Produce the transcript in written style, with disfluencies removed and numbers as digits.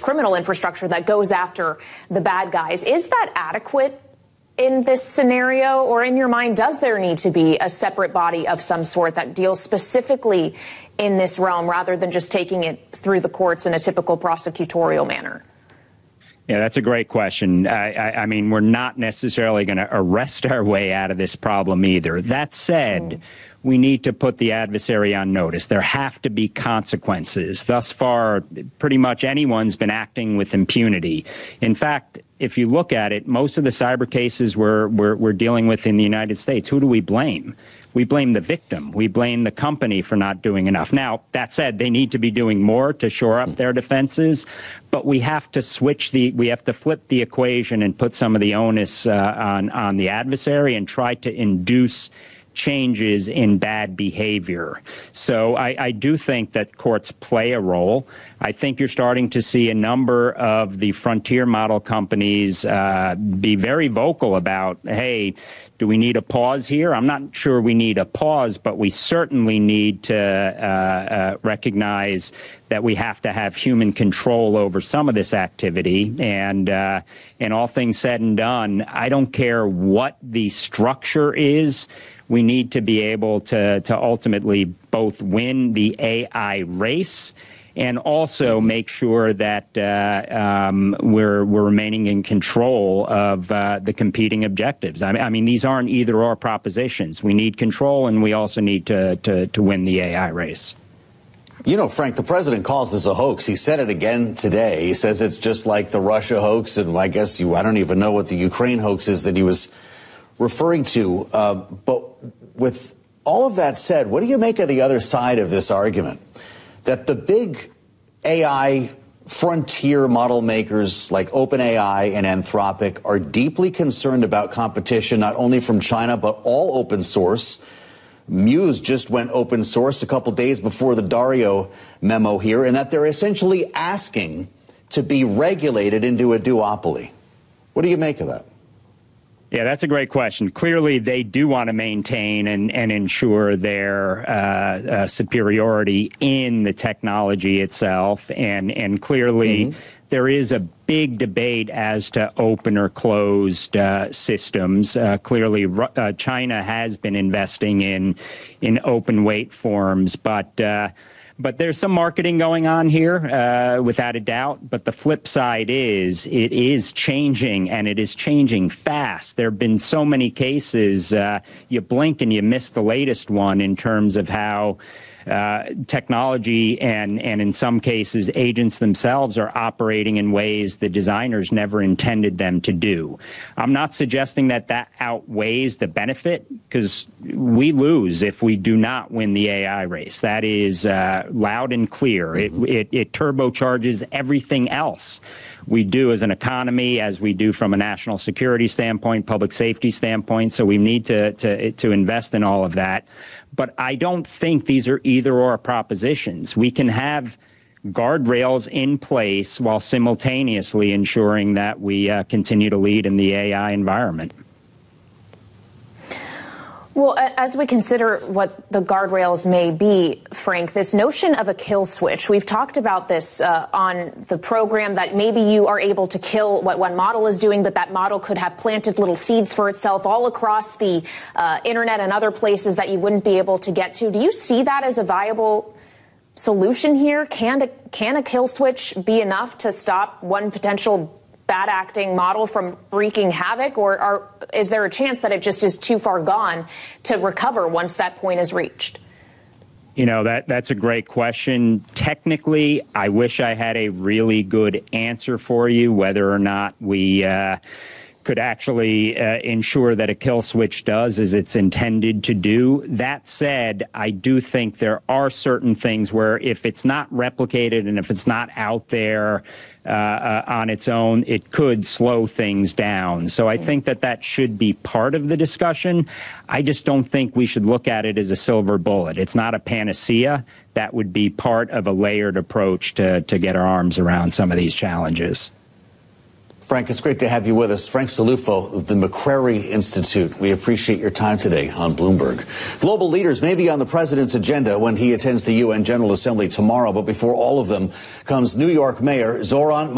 criminal infrastructure that goes after the bad guys. Is that adequate in this scenario, or in your mind, does there need to be a separate body of some sort that deals specifically in this realm rather than just taking it through the courts in a typical prosecutorial manner? Yeah, that's a great question. I mean, we're not necessarily going to arrest our way out of this problem either. That said, we need to put the adversary on notice. There have to be consequences. Thus far, pretty much anyone's been acting with impunity. In fact, if you look at it, most of the cyber cases we're dealing with in the United States, who do we blame? We blame the victim. We blame the company for not doing enough. Now, that said, they need to be doing more to shore up their defenses, but we have to we have to flip the equation and put some of the onus on the adversary and try to induce changes in bad behavior. So I do think that courts play a role. I think you're starting to see a number of the frontier model companies be very vocal about, hey, do we need a pause here? I'm not sure we need a pause, but we certainly need to recognize that we have to have human control over some of this activity. And all things said and done, I don't care what the structure is. We need to be able to ultimately both win the AI race and also make sure that we're remaining in control of the competing objectives. I mean, these aren't either-or propositions. We need control, and we also need to win the AI race. You know, Frank, the president calls this a hoax. He said it again today. He says it's just like the Russia hoax, and I guess I don't even know what the Ukraine hoax is that he was referring to. But with all of that said, what do you make of the other side of this argument? That the big AI frontier model makers like OpenAI and Anthropic are deeply concerned about competition, not only from China, but all open source. Muse just went open source a couple days before the Dario memo here, and that they're essentially asking to be regulated into a duopoly. What do you make of that? Yeah, that's a great question. Clearly, they do want to maintain and ensure their superiority in the technology itself. And clearly, there is a big debate as to open or closed systems. Clearly, China has been investing in open weight forms, but there's some marketing going on here, without a doubt. But the flip side is it is changing, and it is changing fast. There have been so many cases, you blink and you miss the latest one in terms of how technology and in some cases agents themselves are operating in ways the designers never intended them to do. I'm not suggesting that outweighs the benefit, because we lose if we do not win the AI race. That is loud and clear. It turbocharges everything else we do as an economy, as we do from a national security standpoint, public safety standpoint. So we need to invest in all of that. But I don't think these are either-or propositions. We can have guardrails in place while simultaneously ensuring that we continue to lead in the AI environment. Well, as we consider what the guardrails may be, Frank, this notion of a kill switch, we've talked about this on the program, that maybe you are able to kill what one model is doing, but that model could have planted little seeds for itself all across the internet and other places that you wouldn't be able to get to. Do you see that as a viable solution here? Can a kill switch be enough to stop one potential bad acting model from wreaking havoc, or is there a chance that it just is too far gone to recover once that point is reached? You know, that's a great question. Technically, I wish I had a really good answer for you, whether or not we could actually ensure that a kill switch does as it's intended to do. That said, I do think there are certain things where if it's not replicated and if it's not out there on its own, it could slow things down. So I think that should be part of the discussion. I just don't think we should look at it as a silver bullet. It's not a panacea. That would be part of a layered approach to get our arms around some of these challenges. Frank, it's great to have you with us. Frank Cillufo of the McCrary Institute. We appreciate your time today on Bloomberg. Global leaders may be on the president's agenda when he attends the UN General Assembly tomorrow, but before all of them comes New York Mayor Zoran